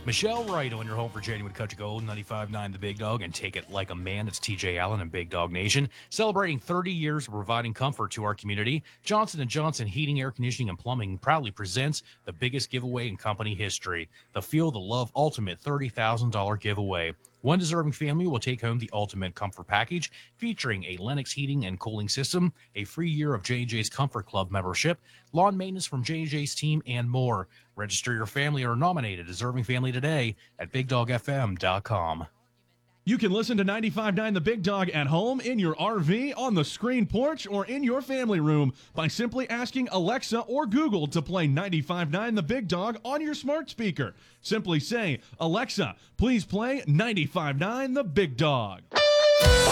Michelle Wright on your home for January Country Gold, 95.9 The Big Dog, and Take It Like a Man. It's TJ Allen and Big Dog Nation, celebrating 30 years of providing comfort to our community. Johnson & Johnson Heating, Air Conditioning, and Plumbing proudly presents the biggest giveaway in company history, the Feel the Love Ultimate $30,000 giveaway. One deserving family will take home the ultimate comfort package featuring a Lennox heating and cooling system, a free year of J&J's Comfort Club membership, lawn maintenance from J&J's team, and more. Register your family or nominate a deserving family today at BigDogFM.com. You can listen to 95.9 The Big Dog at home, in your RV, on the screen porch, or in your family room by simply asking Alexa or Google to play 95.9 The Big Dog on your smart speaker. Simply say, Alexa, please play 95.9 The Big Dog.